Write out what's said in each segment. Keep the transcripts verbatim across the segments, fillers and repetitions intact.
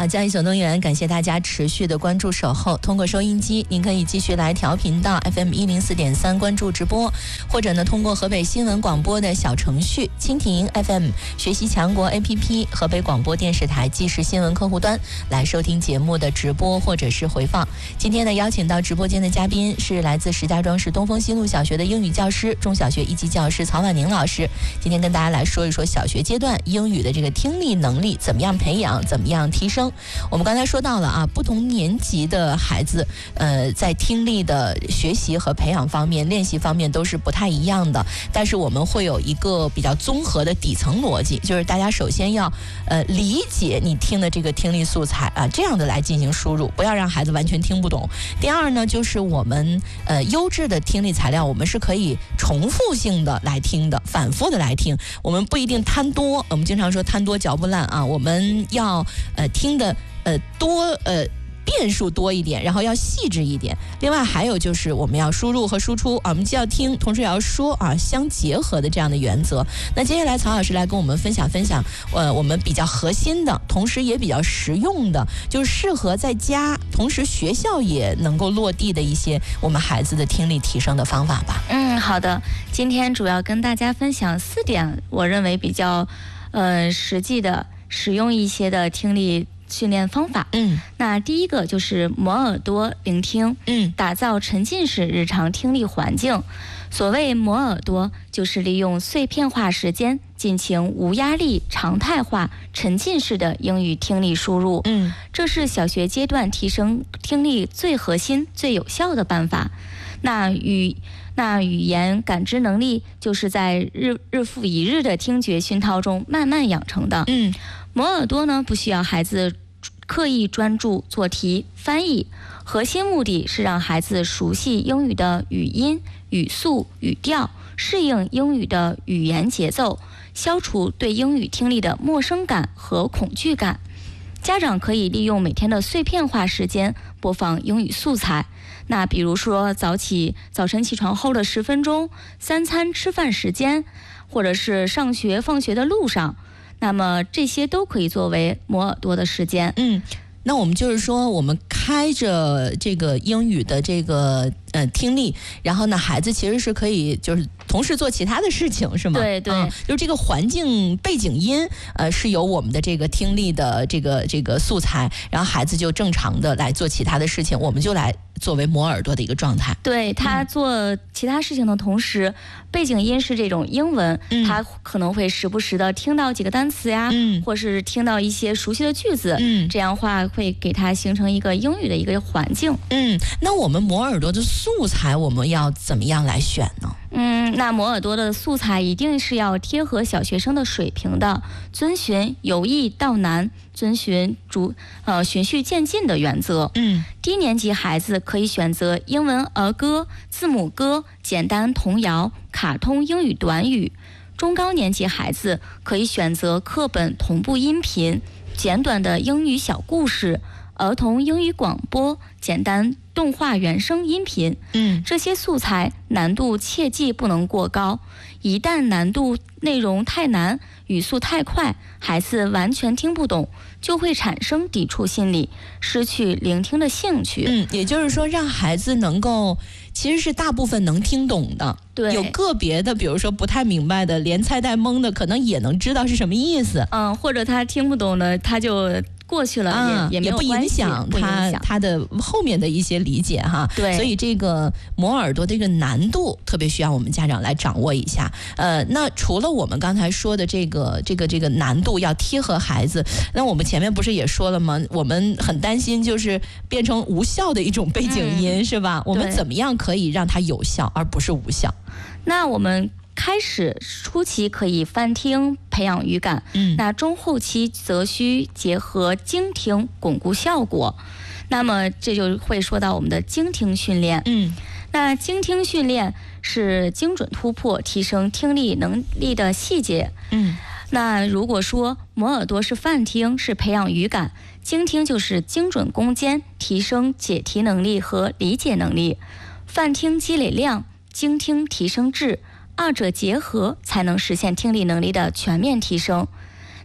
好，教育总动员，感谢大家持续的关注守候。通过收音机，您可以继续来调频到 F M 一零四点三关注直播，或者呢通过河北新闻广播的小程序、蜻蜓 F M、学习强国 A P P、河北广播电视台即时新闻客户端来收听节目的直播或者是回放。今天呢，邀请到直播间的嘉宾是来自石家庄市东风西路小学的英语教师、中小学一级教师曹婉宁老师。今天跟大家来说一说小学阶段英语的这个听力能力怎么样培养，怎么样提升。我们刚才说到了啊，不同年级的孩子，呃，在听力的学习和培养方面、练习方面都是不太一样的。但是我们会有一个比较综合的底层逻辑，就是大家首先要呃理解你听的这个听力素材啊，这样的来进行输入，不要让孩子完全听不懂。第二呢，就是我们呃优质的听力材料，我们是可以重复性的来听的，反复的来听。我们不一定贪多，我们经常说贪多嚼不烂啊，我们要呃听的。呃，多呃变数多一点，然后要细致一点。另外还有就是我们要输入和输出啊，我们既要听，同时也要说啊，相结合的这样的原则。那接下来曹老师来跟我们分享分享，呃，我们比较核心的，同时也比较实用的，就是适合在家，同时学校也能够落地的一些我们孩子的听力提升的方法吧。 嗯，好的。今天主要跟大家分享四点，我认为比较呃实际的、实用一些的听力训练方法。 嗯， 那第一个就是磨耳朵聆听， 嗯， 打造沉浸式日常听力环境。所谓磨耳朵，就是利用碎片化时间进行无压力、常态化、沉浸式的英语听力输入。 嗯， 这是小学阶段提升听力最核心、最有效的办法。那语那语言感知能力，就是在日日复一日的听觉熏陶中慢慢养成的。 嗯， 磨耳朵呢，不需要孩子刻意专注做题翻译，核心目的是让孩子熟悉英语的语音、语速、语调，适应英语的语言节奏，消除对英语听力的陌生感和恐惧感。家长可以利用每天的碎片化时间播放英语素材，那比如说早起早晨起床后的十分钟，三餐吃饭时间，或者是上学放学的路上，那么这些都可以作为磨耳朵的时间。 嗯，那我们就是说，我们开着这个英语的这个呃听力，然后呢，孩子其实是可以就是同时做其他的事情，是吗？ 对对、 嗯，就是这个环境背景音，呃，是有我们的这个听力的这个这个素材，然后孩子就正常的来做其他的事情，我们就来作为磨耳朵的一个状态。 对，他做其他事情的同时，嗯、背景音是这种英文，嗯、他可能会时不时的听到几个单词呀，嗯、或是听到一些熟悉的句子，嗯、这样话会给他形成一个英语的一个环境。 嗯，那我们磨耳朵的素材我们要怎么样来选呢？ 嗯，那磨耳朵的素材一定是要贴合小学生的水平的，遵循由易到难，遵循逐呃循序渐进的原则。嗯，低年级孩子可以选择英文儿歌、字母歌、简单童谣、卡通英语短语；中高年级孩子可以选择课本同步音频、简短的英语小故事、儿童英语广播、简单动画原声音频。嗯，这些素材难度切记不能过高，一旦难度内容太难，语速太快，孩子完全听不懂，就会产生抵触心理，失去聆听的兴趣。 嗯，也就是说让孩子能够其实是大部分能听懂的， 对， 有个别的比如说不太明白的，连猜带蒙的，可能也能知道是什么意思。 嗯，或者他听不懂的，他就过去了， 啊、 也也没有不影响他他的后面的一些理解哈。 对， 所以这个磨耳朵的这个难度特别需要我们家长来掌握一下。呃，那除了我们刚才说的这个这个这个难度要贴合孩子，那我们前面不是也说了吗？我们很担心就是变成无效的一种背景音，嗯、是吧？我们怎么样可以让它有效，而不是无效？ 那我们开始初期可以翻听培养语感，嗯，那中后期则需结合精听巩固效果。那么这就会说到我们的精听训练，嗯，那精听训练是精准突破提升听力能力的细节，嗯，那如果说磨耳朵是泛听，是培养语感，精听就是精准攻坚，提升解题能力和理解能力。泛听积累量，精听提升质，二者结合才能实现听力能力的全面提升。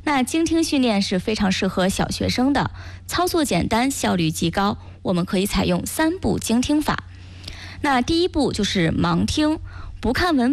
那精听训练是非常适合小学生的，操作简单，效率极高。我们可以采用三步精听法。那第一步就是盲听，不看文